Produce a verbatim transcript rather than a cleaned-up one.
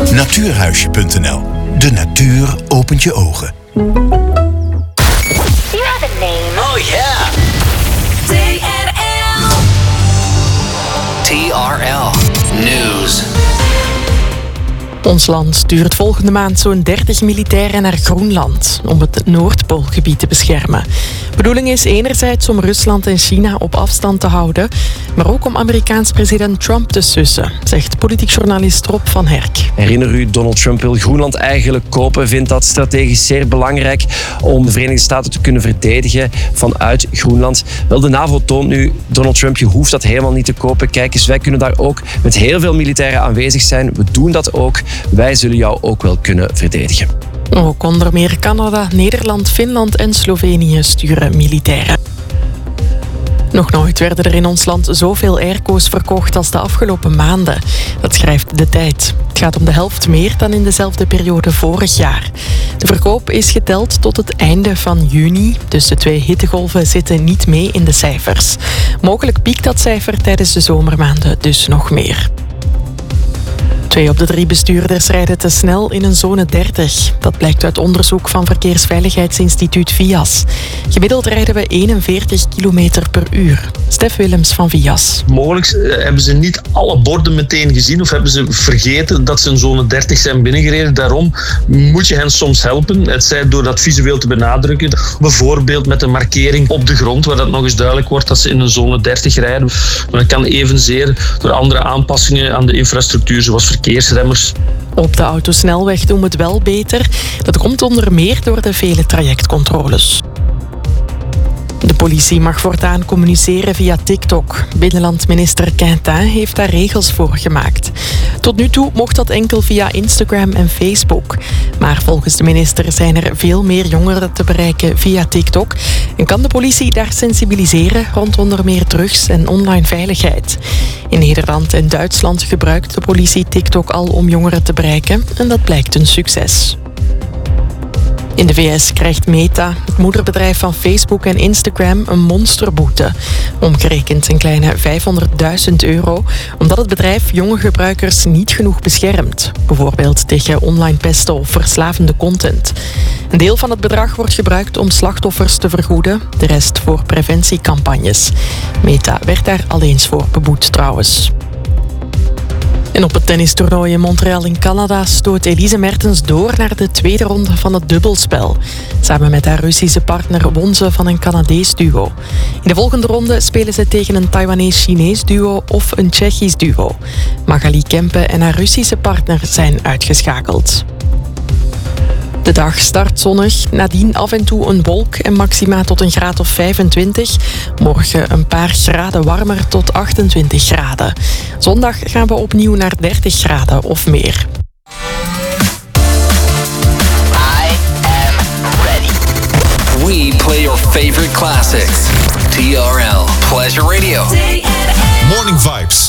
Natuurhuisje punt n l. De natuur opent je ogen. You have a name. Oh yeah. T R L. T R L News. Ons land stuurt volgende maand zo'n dertig militairen naar Groenland om het Noordpoolgebied te beschermen. De bedoeling is enerzijds om Rusland en China op afstand te houden, maar ook om Amerikaans president Trump te sussen, zegt politiek journalist Rob van Herk. Herinner u, Donald Trump wil Groenland eigenlijk kopen, vindt dat strategisch zeer belangrijk om de Verenigde Staten te kunnen verdedigen vanuit Groenland. Wel, de NAVO toont nu, Donald Trump, je hoeft dat helemaal niet te kopen. Kijk eens, wij kunnen daar ook met heel veel militairen aanwezig zijn. We doen dat ook. Wij zullen jou ook wel kunnen verdedigen. Ook onder meer Canada, Nederland, Finland en Slovenië sturen militairen. Nog nooit werden er in ons land zoveel airco's verkocht als de afgelopen maanden. Dat schrijft De Tijd. Het gaat om de helft meer dan in dezelfde periode vorig jaar. De verkoop is geteld tot het einde van juni, dus de twee hittegolven zitten niet mee in de cijfers. Mogelijk piekt dat cijfer tijdens de zomermaanden dus nog meer. Twee op de drie bestuurders rijden te snel in een zone dertig. Dat blijkt uit onderzoek van Verkeersveiligheidsinstituut V I A S. Gemiddeld rijden we eenenveertig kilometer per uur. Stef Willems van V I A S. Mogelijk hebben ze niet alle borden meteen gezien of hebben ze vergeten dat ze in zone dertig zijn binnengereden. Daarom moet je hen soms helpen. Het zij door dat visueel te benadrukken. Bijvoorbeeld met een markering op de grond waar dat nog eens duidelijk wordt dat ze in een zone dertig rijden. Maar dat kan evenzeer door andere aanpassingen aan de infrastructuur zoals verkeersremmers. Op de autosnelweg doen we het wel beter. Dat komt onder meer door de vele trajectcontroles. De politie mag voortaan communiceren via TikTok. Binnenlandminister Quintin heeft daar regels voor gemaakt. Tot nu toe mocht dat enkel via Instagram en Facebook. Maar volgens de minister zijn er veel meer jongeren te bereiken via TikTok. En kan de politie daar sensibiliseren rond onder meer drugs en online veiligheid. In Nederland en Duitsland gebruikt de politie TikTok al om jongeren te bereiken. En dat blijkt een succes. In de V S krijgt Meta, het moederbedrijf van Facebook en Instagram, een monsterboete. Omgerekend een kleine vijfhonderdduizend euro, omdat het bedrijf jonge gebruikers niet genoeg beschermt. Bijvoorbeeld tegen online pesten of verslavende content. Een deel van het bedrag wordt gebruikt om slachtoffers te vergoeden, de rest voor preventiecampagnes. Meta werd daar al eens voor beboet trouwens. En op het tennistoernooi in Montreal in Canada stoot Elise Mertens door naar de tweede ronde van het dubbelspel. Samen met haar Russische partner won ze van een Canadees duo. In de volgende ronde spelen ze tegen een Taiwanees-Chinees duo of een Tsjechisch duo. Magali Kempe en haar Russische partner zijn uitgeschakeld. De dag start zonnig, nadien af en toe een wolk en maxima tot een graad of vijfentwintig. Morgen een paar graden warmer tot achtentwintig graden. Zondag gaan we opnieuw naar dertig graden of meer. I am ready. We play your favorite classics. T R L Pleasure Radio. Morning Vibes.